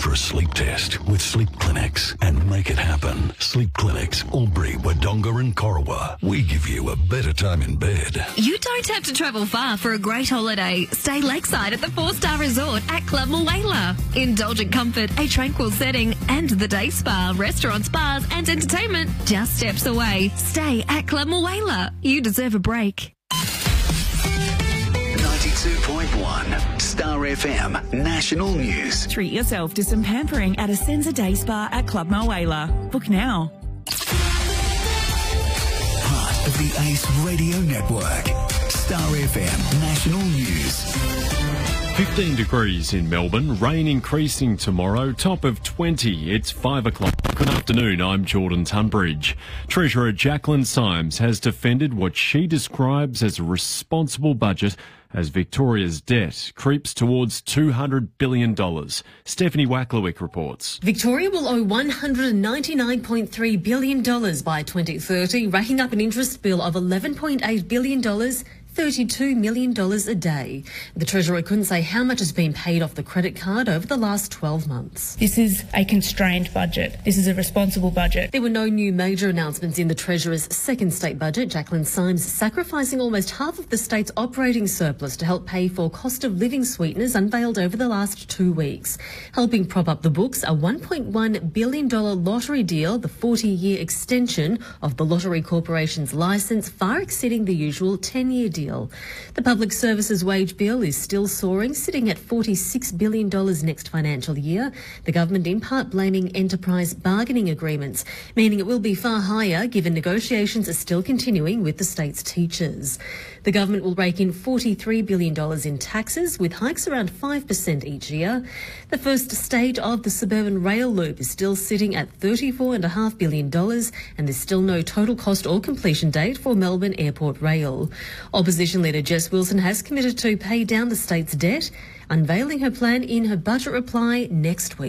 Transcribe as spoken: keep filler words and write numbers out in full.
for a sleep test with Sleep Clinics and make it happen. Sleep Clinics, Albury, Wodonga and Corowa. We give you a better time in bed. You don't have to travel far for a great holiday. Stay lakeside at the four-star resort at Club Mulwala. Indulgent comfort, a tranquil setting, and the day spa, restaurants, bars and entertainment just steps away. Stay at Club Mulwala. You deserve a break. ninety-two point one Star F M National News. Treat yourself to some pampering at Ascenza Day Spa at Club Mulwala. Book now. Part of the Ace Radio Network. Star F M National News. fifteen degrees in Melbourne, rain increasing tomorrow, top of twenty. It's five o'clock. Good afternoon, I'm Jordan Tunbridge. Treasurer Jacqueline Symes has defended what she describes as a responsible budget as Victoria's debt creeps towards two hundred billion dollars. Stephanie Wacklewick reports. Victoria will owe one hundred ninety-nine point three billion dollars by twenty thirty, racking up an interest bill of eleven point eight billion dollars, thirty-two million dollars a day. The Treasurer couldn't say how much has been paid off the credit card over the last twelve months. This is a constrained budget. This is a responsible budget. There were no new major announcements in the Treasurer's second state budget. Jacqueline Symes sacrificing almost half of the state's operating surplus to help pay for cost of living sweeteners unveiled over the last two weeks. Helping prop up the books, a one point one billion dollars lottery deal, the forty-year extension of the Lottery Corporation's licence, far exceeding the usual ten-year deal. The Public Services wage bill is still soaring, sitting at forty-six billion dollars next financial year. The government in part blaming enterprise bargaining agreements, meaning it will be far higher given negotiations are still continuing with the state's teachers. The government will rake in forty-three billion dollars in taxes, with hikes around five percent each year. The first stage of the suburban rail loop is still sitting at thirty-four point five billion dollars, and there's still no total cost or completion date for Melbourne Airport Rail. Opposition leader Jess Wilson has committed to pay down the state's debt, unveiling her plan in her budget reply next week.